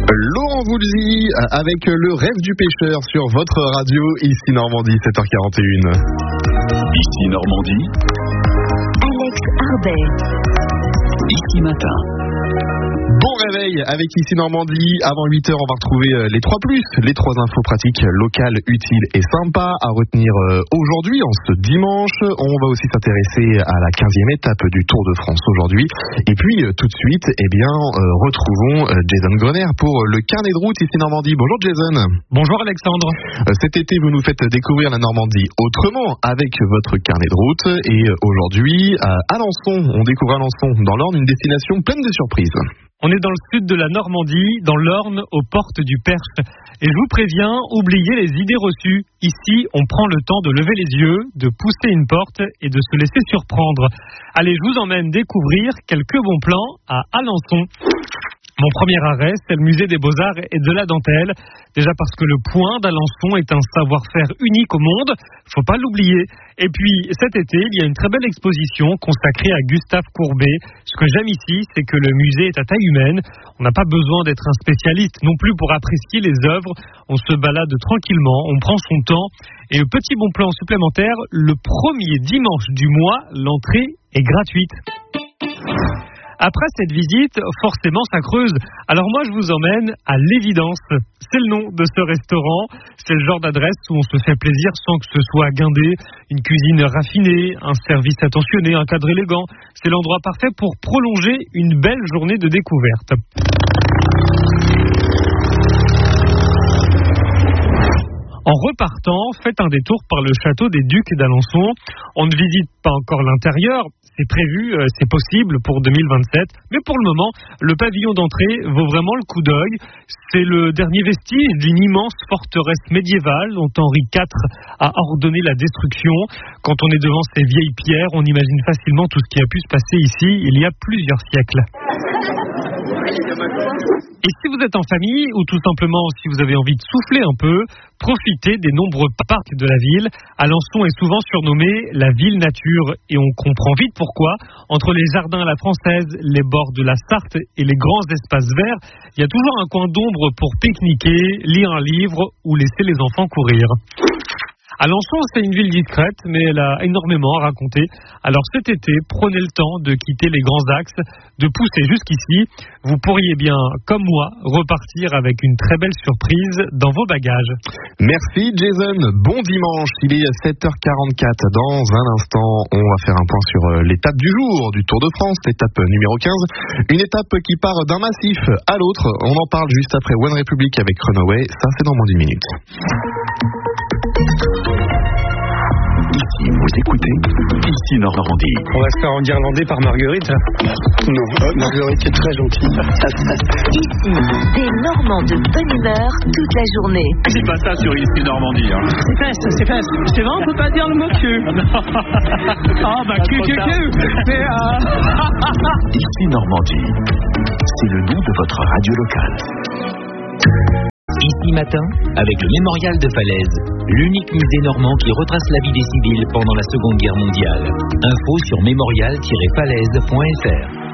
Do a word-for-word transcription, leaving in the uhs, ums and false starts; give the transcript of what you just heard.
Laurent Voulzy avec le rêve du pêcheur sur votre radio, ici Normandie, sept heures quarante et une. Ici Normandie. Alex Arbet. Ici Matin. Bon réveil avec Ici Normandie. Avant huit heures, on va retrouver les trois plus, les trois infos pratiques locales, utiles et sympas à retenir aujourd'hui, en ce dimanche. On va aussi s'intéresser à la quinzième étape du Tour de France aujourd'hui. Et puis, tout de suite, eh bien, euh, retrouvons Jason Grener pour le carnet de route Ici Normandie. Bonjour Jason. Bonjour Alexandre. Cet été, vous nous faites découvrir la Normandie autrement avec votre carnet de route. Et aujourd'hui, à Alençon, on découvre Alençon dans l'Orne, une destination pleine de surprises. On est dans le sud de la Normandie, dans l'Orne, aux portes du Perche. Et je vous préviens, oubliez les idées reçues. Ici, on prend le temps de lever les yeux, de pousser une porte et de se laisser surprendre. Allez, je vous emmène découvrir quelques bons plans à Alençon. Mon premier arrêt, c'est le musée des Beaux-Arts et de la Dentelle. Déjà parce que le point d'Alençon est un savoir-faire unique au monde, faut pas l'oublier. Et puis cet été, il y a une très belle exposition consacrée à Gustave Courbet. Ce que j'aime ici, c'est que le musée est à taille humaine. On n'a pas besoin d'être un spécialiste non plus pour apprécier les œuvres. On se balade tranquillement, on prend son temps. Et le petit bon plan supplémentaire, le premier dimanche du mois, l'entrée est gratuite. Après cette visite, forcément ça creuse. Alors moi je vous emmène à l'Évidence. C'est le nom de ce restaurant. C'est le genre d'adresse où on se fait plaisir sans que ce soit guindé. Une cuisine raffinée, un service attentionné, un cadre élégant. C'est l'endroit parfait pour prolonger une belle journée de découverte. En repartant, faites un détour par le château des Ducs d'Alençon. On ne visite pas encore l'intérieur. C'est prévu, c'est possible pour deux mille vingt-sept. Mais pour le moment, le pavillon d'entrée vaut vraiment le coup d'œil. C'est le dernier vestige d'une immense forteresse médiévale dont Henri quatre a ordonné la destruction. Quand on est devant ces vieilles pierres, on imagine facilement tout ce qui a pu se passer ici il y a plusieurs siècles. Et si vous êtes en famille ou tout simplement si vous avez envie de souffler un peu, profitez des nombreux parcs de la ville. Alençon est souvent surnommée la ville nature et on comprend vite pourquoi. Entre les jardins à la française, les bords de la Sarthe et les grands espaces verts, il y a toujours un coin d'ombre pour pique-niquer, lire un livre ou laisser les enfants courir. Alençon, c'est une ville discrète, mais elle a énormément à raconter. Alors cet été, prenez le temps de quitter les grands axes, de pousser jusqu'ici. Vous pourriez bien, comme moi, repartir avec une très belle surprise dans vos bagages. Merci Jason, bon dimanche, il est sept heures quarante-quatre. Dans un instant, on va faire un point sur l'étape du jour du Tour de France, l'étape numéro quinze. Une étape qui part d'un massif à l'autre. On en parle juste après One Republic avec Runaway. Ça, c'est dans moins d'une minute. Ici, vous écoutez Ici Normandie. On va se faire en irlandais par Marguerite, là. Non, euh, Marguerite est très gentille. Ici, des Normands de bonne humeur toute la journée. C'est pas ça sur Ici Normandie. Hein. C'est fesse, c'est fesse. C'est vrai, on peut pas dire le mot cul. Ah bah cul, cul, cul. Mais euh... Ici Normandie, c'est le nom de votre radio locale. Ici Matin, avec le Mémorial de Falaise, l'unique musée normand qui retrace la vie des civils pendant la Seconde Guerre mondiale. Info sur mémorial tiret falaise point f r.